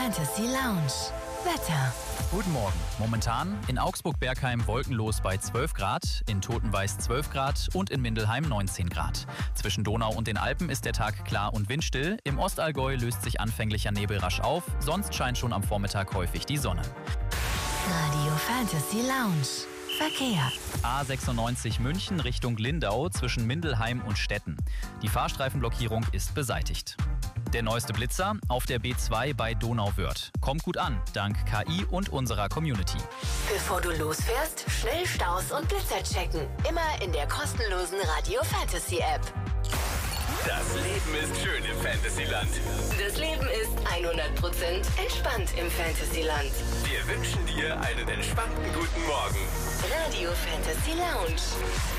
Fantasy Lounge. Wetter. Guten Morgen. Momentan in Augsburg-Bergheim wolkenlos bei 12 Grad, in Totenweiß 12 Grad und in Mindelheim 19 Grad. Zwischen Donau und den Alpen ist der Tag klar und windstill. Im Ostallgäu löst sich anfänglicher Nebel rasch auf, sonst scheint schon am Vormittag häufig die Sonne. Radio Fantasy Lounge. Verkehr. A96 München Richtung Lindau zwischen Mindelheim und Stetten. Die Fahrstreifenblockierung ist beseitigt. Der neueste Blitzer auf der B2 bei Donauwörth. Kommt gut an, dank KI und unserer Community. Bevor du losfährst, schnell Staus und Blitzer checken. Immer in der kostenlosen Radio Fantasy App. Das Leben ist schön im Fantasyland. Das Leben ist 100% entspannt im Fantasyland. Wir wünschen dir einen entspannten guten Morgen. Radio Fantasy Lounge.